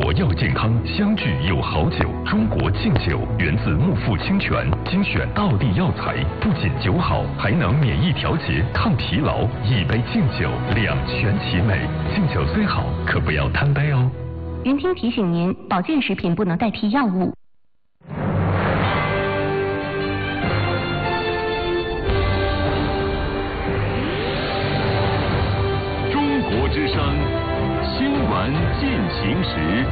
活要健康，相聚有好酒。中国劲酒源自木富清泉，精选道地药材，不仅酒好，还能免疫调节、抗疲劳。一杯劲酒，两全其美。劲酒虽好，可不要贪杯哦。 云听提醒您，保健食品不能代替药物。 中国之声，新闻进行时。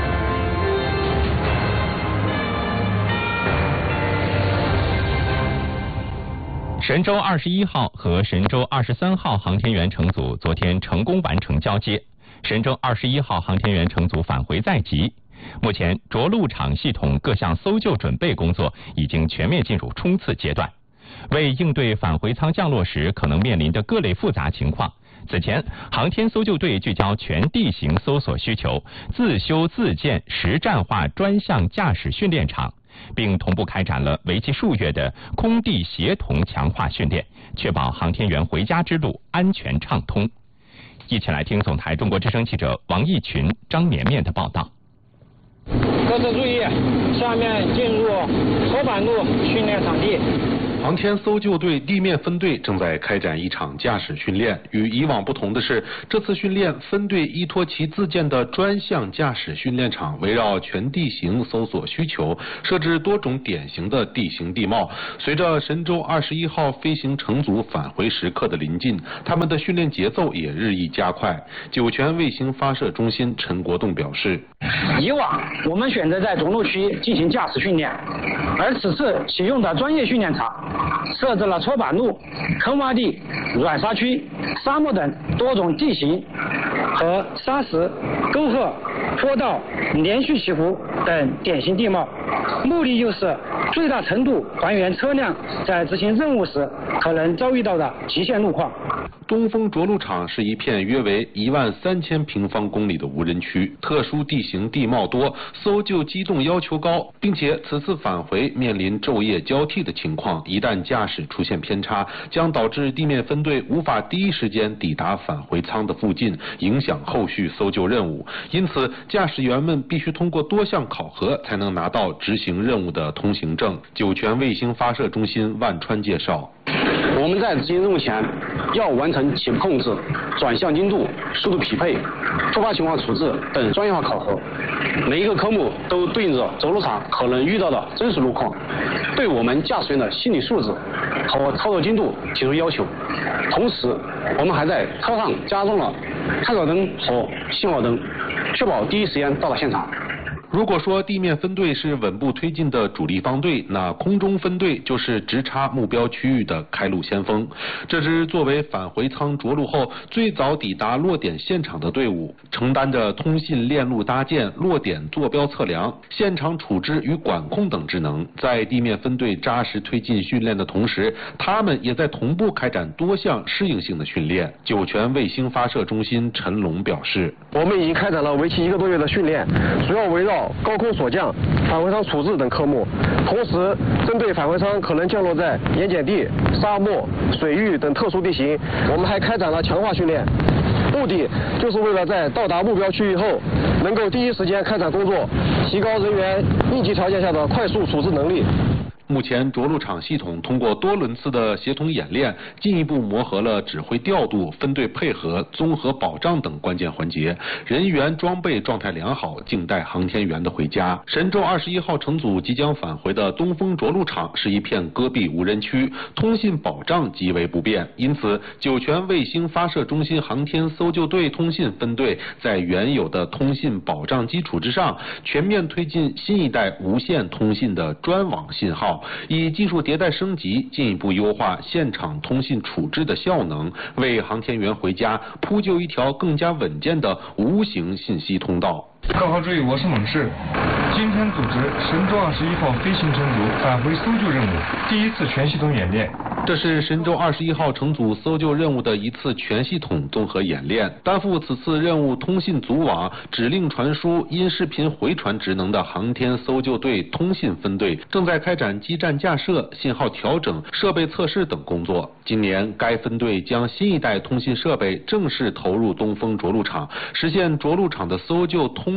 神舟21号和神舟23号航天员乘组昨天成功完成交接。神舟21号航天员乘组返回在即，目前着陆场系统各项搜救准备工作已经全面进入冲刺阶段。为应对返回舱降落时可能面临的各类复杂情况，此前航天搜救队聚焦全地形搜索需求，自修自建实战化专项驾驶训练场，并同步开展了为期数月的空地协同强化训练，确保航天员回家之路安全畅通。一起来听总台中国之声记者王义群、张绵绵的报道。 各自注意，下面进入搓板路训练场地。 航天搜救队地面分队正在开展一场驾驶训练。与以往不同的是，这次训练分队依托其自建的专项驾驶训练场，围绕全地形搜索需求，设置多种典型的地形地貌。随着神舟21号飞行乘组返回时刻的临近，他们的训练节奏也日益加快。酒泉卫星发射中心陈国栋表示， 以往我们选择在着陆区进行驾驶训练，而此次启用的专业训练场设置了搓板路、坑洼地、软沙区、沙漠等多种地形和沙石、沟壑、坡道、连续起伏等典型地貌，目的就是最大程度还原车辆在执行任务时可能遭遇到的极限路况。 东风着陆场是一片约为13000平方公里的无人区，特殊地形地貌多，搜救机动要求高，并且此次返回面临昼夜交替的情况，一旦驾驶出现偏差，将导致地面分队无法第一时间抵达返回舱的附近，影响后续搜救任务。因此，驾驶员们必须通过多项考核，才能拿到执行任务的通行证。酒泉卫星发射中心万川介绍， 我们在执行任务前要完成起步控制、转向精度、速度匹配、突发情况处置等专业化考核。每一个科目都对应着着陆场可能遇到的真实路况，对我们驾驶员的心理素质和操作精度提出要求。同时，我们还在车上加装了探照灯和信号灯，确保第一时间到达现场。 如果说地面分队是稳步推进的主力方队，那空中分队就是直插目标区域的开路先锋。这支作为返回舱着陆后最早抵达落点现场的队伍，承担着通信链路搭建、落点坐标测量、现场处置与管控等职能。在地面分队扎实推进训练的同时，他们也在同步开展多项适应性的训练。酒泉卫星发射中心陈龙表示， 我们已经开展了为期1个多月的训练，主要围绕高空锁降、返回舱处置等科目，同时针对返回舱可能降落在盐碱地、沙漠、水域等特殊地形，我们还开展了强化训练，目的就是为了在到达目标区域后，能够第一时间开展工作，提高人员应急条件下的快速处置能力。 目前着陆场系统通过多轮次的协同演练，进一步磨合了指挥调度、分队配合、综合保障等关键环节，人员装备状态良好，静待航天员的回家。神舟21号乘组即将返回的东风着陆场是一片戈壁无人区，通信保障极为不便，因此酒泉卫星发射中心航天搜救队通信分队在原有的通信保障基础之上，全面推进新一代无线通信的专网信号，以技术迭代升级，进一步优化现场通信处置的效能，为航天员回家铺就一条更加稳健的无形信息通道。 各号注意，我是猛士。今天组织神舟21号飞行乘组返回搜救任务第一次全系统演练。 这是神舟21号乘组搜救任务的一次全系统综合演练。担负此次任务通信组网、指令传输、音视频回传职能的航天搜救队通信分队正在开展基站架设、信号调整、设备测试等工作。今年，该分队将新一代通信设备正式投入东风着陆场，实现着陆场的搜救通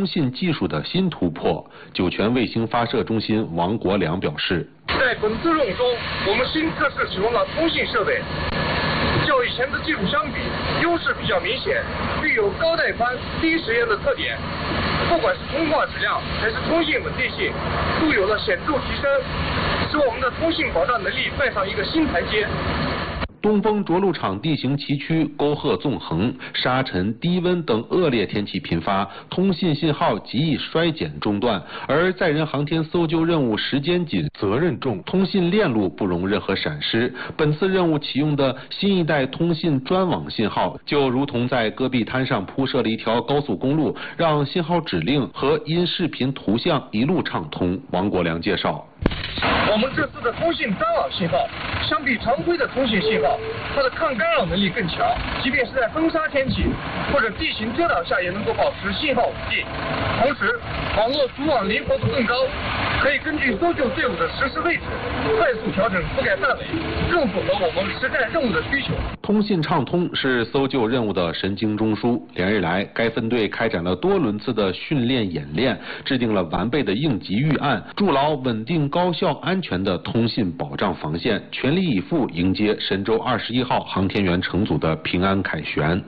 通信技术的新突破。酒泉卫星发射中心王国良表示， 在本次任务中，我们新测试使用了通信设备，较以前的技术相比，优势比较明显，具有高带宽、低时延的特点。不管是通话质量还是通信稳定性，都有了显著提升，使我们的通信保障能力迈上一个新台阶。 东风着陆场地形崎岖，沟壑纵横，沙尘、低温等恶劣天气频发，通信信号极易衰减中断。而载人航天搜救任务时间紧、责任重，通信链路不容任何闪失。本次任务启用的新一代通信专网信号，就如同在戈壁滩上铺设了一条高速公路，让信号指令和音视频图像一路畅通。王国良介绍。 我们这次的通信专网信号，相比常规的通信信号，它的抗干扰能力更强，即便是在风沙天气或者地形遮挡下，也能够保持信号稳定。同时，网络组网灵活度更高，可以根据搜救队伍的实时位置，快速调整覆盖范围，更符合我们实战任务的需求。 通信畅通是搜救任务的神经中枢。连日来，该分队开展了多轮次的训练演练，制定了完备的应急预案，筑牢稳定、高效、安全的通信保障防线，全力以赴迎接神舟21号航天员乘组的平安凯旋。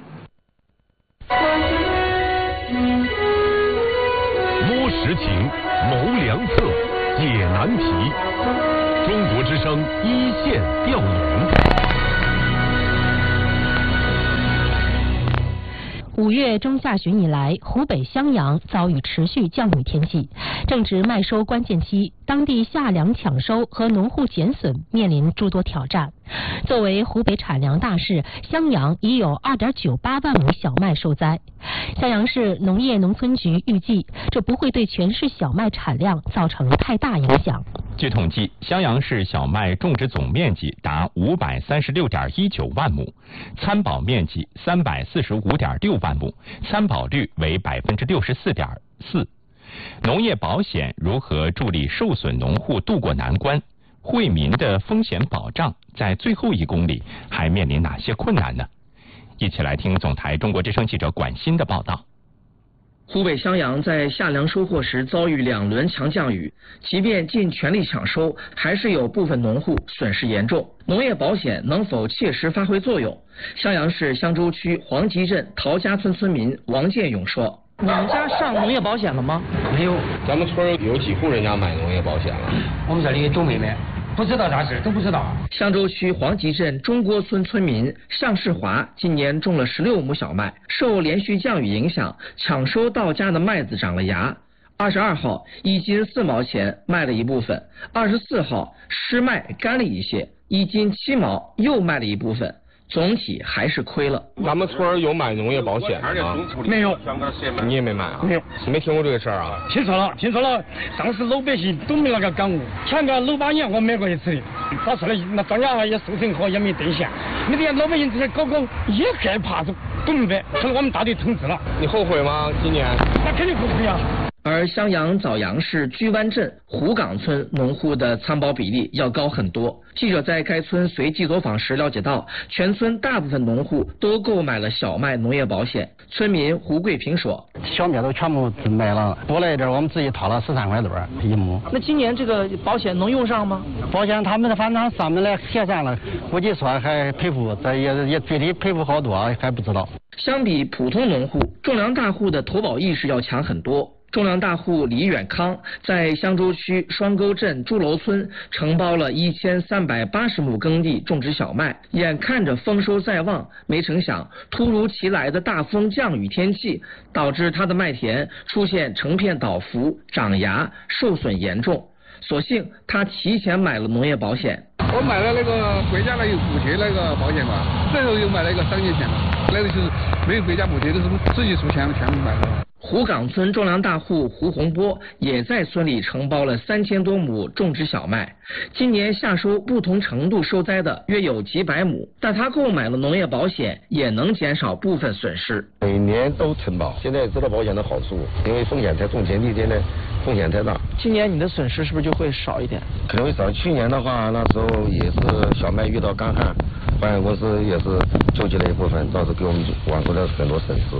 摸实情，谋良策，解难题。中国之声一线调研。 5月中下旬以来，湖北襄阳遭遇持续降雨天气，正值麦收关键期，当地夏粮抢收和农户减损面临诸多挑战。作为湖北产粮大市，襄阳已有2.98万亩小麦受灾。襄阳市农业农村局预计，这不会对全市小麦产量造成太大影响。 据统计，襄阳市小麦种植总面积达536.19万亩，参保面积345.6万亩，参保率为64.4%。农业保险如何助力受损农户渡过难关？惠民的风险保障在最后1公里还面临哪些困难呢？一起来听总台中国之声记者管鑫的报道。 湖北襄阳在夏粮收获时遭遇2轮强降雨，即便尽全力抢收，还是有部分农户损失严重。农业保险能否切实发挥作用？襄阳市香洲区黄集镇陶家村村民王建勇说：“ 你们家上农业保险了吗？ 没有，咱们村有几户人家买农业保险了？ 我们这里都没买。” 不知道啥事，都不知道。 香洲区黄集镇中郭村村民向世华今年种了16亩小麦，受连续降雨影响，抢收到家的麦子长了芽。22号1斤4毛钱卖了一部分，24号湿麦干了一些，1斤7毛又卖了一部分。 总体还是亏了。 咱们村有买农业保险吗？ 没有。 你也没买啊？ 没有。 你没听过这个事儿啊？ 听说了，听说了。当时老百姓都没那个感悟。前个6、8年我买过一次的，他说的那庄稼也收成好，也没兑现。那点老百姓这些搞也害怕，都明白。可能我们大队统治了。 你后悔吗？今年？ 那肯定后悔啊。 而襄阳枣阳市居湾镇湖岗村农户的参保比例要高很多。记者在该村随机走访时了解到，全村大部分农户都购买了小麦农业保险。村民胡桂平说：“ 小麦都全部买了，多来一点，我们自己掏了13块多1亩。 那今年这个保险能用上吗？ 保险他们反正上面来协商了，估计说还赔付，这也具体赔付好多还不知道。” 相比普通农户，种粮大户的投保意识要强很多。 种粮大户李远康在香洲区双沟镇朱楼村承包了1380亩耕地种植小麦，眼看着丰收在望，没成想突如其来的大风降雨天气，导致他的麦田出现成片倒伏、长芽、受损严重。所幸他提前买了农业保险。 我买了那个国家那有补贴那个保险嘛，最后又买了一个3年险嘛，那个是没有国家补贴，都是自己出钱全部买的。 湖岗村种粮大户胡洪波也在村里承包了3000多亩种植小麦，今年夏收不同程度受灾的约有几百亩，但他购买了农业保险，也能减少部分损失。 每年都承保，现在知道保险的好处，因为风险太重，前几天呢风险太大。 今年你的损失是不是就会少一点？ 可能会少。去年的话，那时候也是小麦遇到干旱，保险公司也是救济了一部分，倒是给我们挽回了很多损失。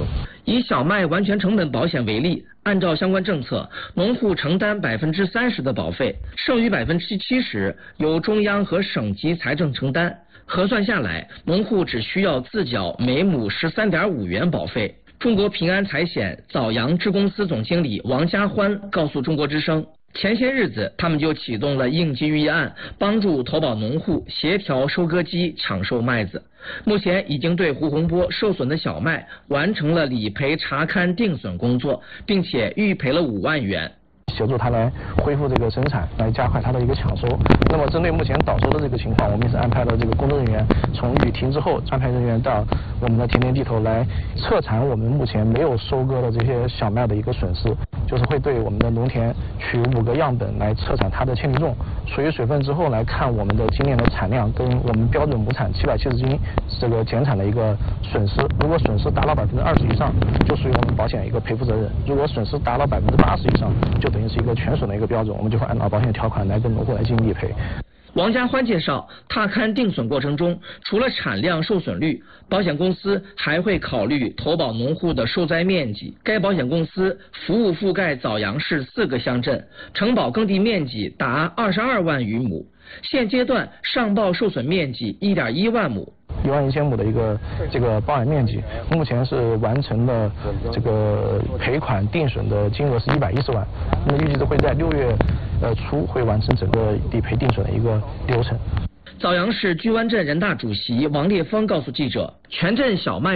以小麦完全成本保险为例，按照相关政策，农户承担30%的保费，剩余70%由中央和省级财政承担。核算下来，农户只需要自缴每亩13.5元保费。中国平安财险枣阳支公司总经理王家欢告诉中国之声，前些日子他们就启动了应急预案，帮助投保农户协调收割机抢售麦子。目前已经对胡洪波受损的小麦完成了理赔查勘定损工作，并且预赔了5万元。 协助他来恢复这个生产，来加快他的一个抢收。那么针对目前倒收的这个情况，我们也是安排了这个工作人员从雨停之后，安排人员到我们的田地头来彻查我们目前没有收割的这些小麦的一个损失，就是会对我们的农田取5个样本来测产它的铅体重、属于水分之后来看我们的今年的产量跟我们标准亩产770斤这个减产的一个损失。如果损失达到20%以上，就属于我们保险一个赔付责任；如果损失达到80%以上，就等于是一个全损的一个标准，我们就会按照保险条款来跟农户来进行理赔。 王家欢介绍，踏勘定损过程中，除了产量、受损率，保险公司还会考虑投保农户的受灾面积。该保险公司服务覆盖枣阳市4个乡镇，承保耕地面积达22万余亩，现阶段上报受损面积1.1万亩。 11000亩的一个这个包含面积，目前是完成了这个赔款定损的金额是110万，那么预计会在6月初会完成整个理赔定损的一个流程。 枣阳市居湾镇人大主席王烈峰告诉记者，全镇小麦